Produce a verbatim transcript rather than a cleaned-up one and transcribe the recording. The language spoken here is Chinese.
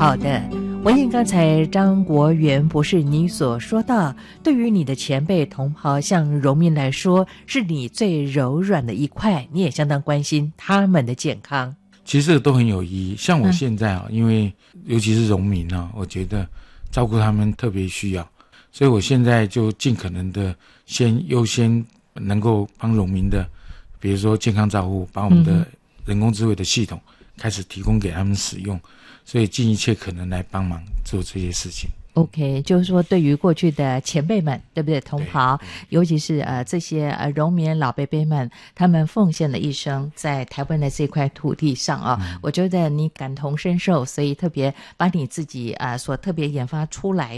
好的，文燕刚才张国元博士你所说到，对于你的前辈同袍像荣民来说，是你最柔软的一块，你也相当关心他们的健康。 其实这个都很有意义。像我现在啊、嗯、因为尤其是荣民啊，我觉得照顾他们特别需要，所以我现在就尽可能的先优先能够帮荣民的，比如说健康照护，把我们的人工智慧的系统开始提供给他们使用，所以尽一切可能来帮忙做这些事情。 OK， 就是说对于过去的前辈们，对不对？同袍，尤其是呃这些呃荣民老辈辈们，他们奉献了一生在台湾的这块土地上啊、嗯，我觉得你感同身受，所以特别把你自己啊、呃、所特别研发出来